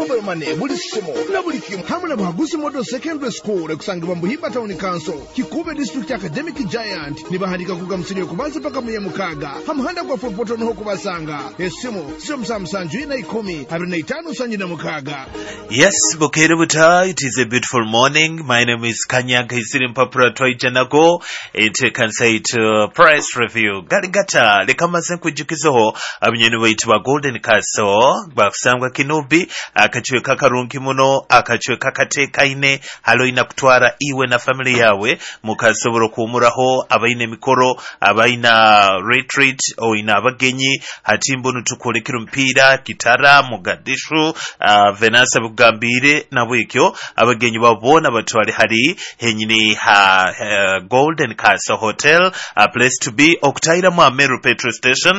mobile money buli simo na buli kimu hamwe na Bagusi Model Secondary School ekusangibwa mu Buhimba Town Council Kikube District Academic Giant nibahandika kuga msiri kubanza paka muye mukaga hamuhanda kwa fopoto noho kubasanga esimu sio msamsanju ina 10 25 sanji na mukaga. Yes, Bukere Buta, it is a beautiful morning. My name is Kanyanga Isirim Papura Toy Janago. It can say to press review. Garigata, lekamaze kujukizoho abanyeni waitwa Golden Castle bakusangwa Kinubi akachwe kakarungi muno akachwe kakateka ine halo inakutwara iwe na family yawe mukasoboro kuumuraho abaine mikoro abaina retreat o ina abagenyi hatimbonu tukolekera mpira kitara Mogadishu Venasa Bugambire na bwekyo abagenyi babona batwali hari henyini ha Golden Castle Hotel, a place to be. Okutaira mu Ameru petrol station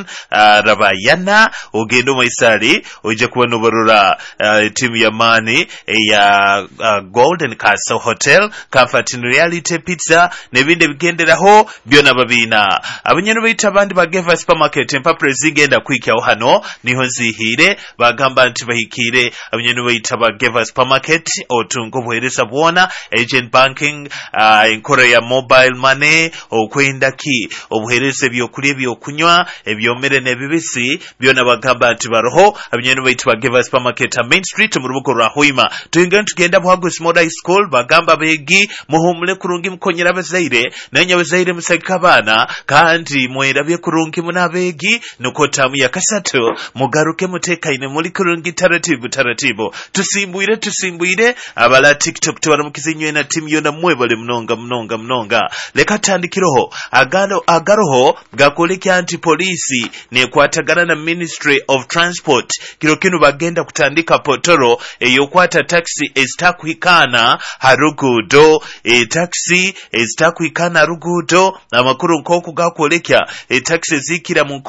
rabayana ogendo maisari oje kubona barura timu ya mani ya Golden Castle Hotel Comfort Reality Pizza nebinde bigenderaho byona babina abanyene bayita abandi bageva supermarket empapure zigenda kwikyaho hano niho zihire bagamba nti bahikire abanyene bayita bageva supermarket otungo buhereza bwona agent banking inkora ya mobile money okwenda ki obuhereze byokulya byokunywa ebyomere nebibisi byona bagamba nti baroho abanyene bayita bageva supermarket Main Street mu rubugo rwa Hoima tugenda Bagusi Model High School bagamba begi muhumule kurungi mukonyera abazaire nanya abazaire musaka abana kandi mwerabye kurungi munabegi nuko tamu ya kasatu mugaruke mutekaine muri kurungi taratibu tusimbuire abala TikTok tubaramukizinywe na timu yona mwebale mnonga leka tandikiroho agaroho gakoleke anti polisi ne kwatagana na Ministry of Transport kino bagenda kutandika potoro eyokwata taxi estakuikana harugudo taxi estakuikana harugudo amakuru nkoko gakolekya taxi zikira mu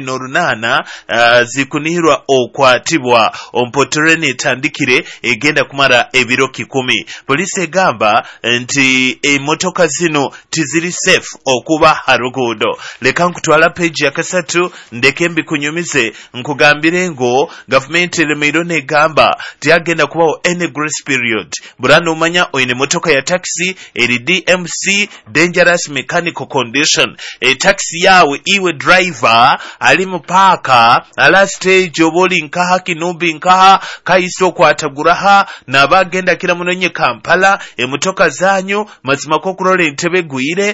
2008 zikunirwa okwatibwa ompotorene tandikire egenda kumara ebiro 10 polisi egamba nti emotoka zino tiziri safe okuba harugudo leka nkutwala page ya kasatu ndekembi kunyumize nkugambire ngo government elemeiro negamba tiagenda kubaho any grace period burano umanya oine motoka ya taxi eri DMC dangerous mechanical condition taxi yawe iwe driver ali mupaka ala stage oboli nkaha Kinubi nkaha kaiso kwataguraha nabagenda kila munonye Kampala emotoka zanyu mazima ko kurole entebe guire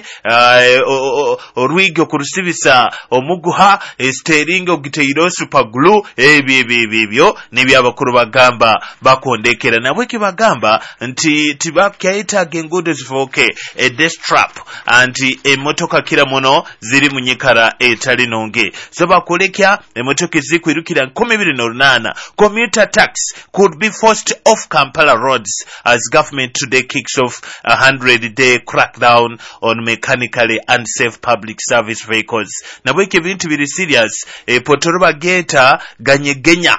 orwigyo kurusibisa omuguha steering ogiteiro super glue ebyo nebyabakuru bagamba bakondekera nabwe kibagamba nti tibakyaita gengude zifoke a death trap anti emotoka kila muno ziri munyikara etali nonge so bakolekya emotoka zikwirukira 2008 commuter tax could be forced off Kampala roads as government today kicks off a 100-day crackdown on mechanically unsafe public service vehicles nabwe kibintu biri serious potoro bageta ganyegenya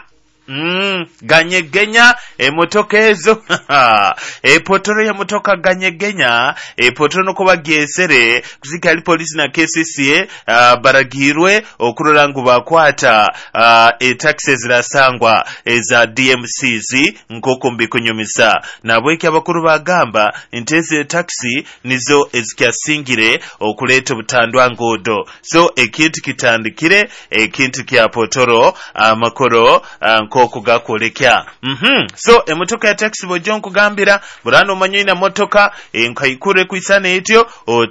ganyegenya emotoka ezo potoro ya motoka ganyegenya potoro noko bagesere kuzikali police na KCCA baragirwe okurolangu bakwata taxes rasangwa eza DMCs nkoko mbikunyumisa nabweke abakuru bagamba inteze taxi nizo ezikyasingire okuleta butandwa ngodo so ekintu kitandikire ekintu kya potoro makoro nkoko gakolekya so emotoka ya taxi bojonko gambira burano manyo ina motoka nkayikure kuisana etyo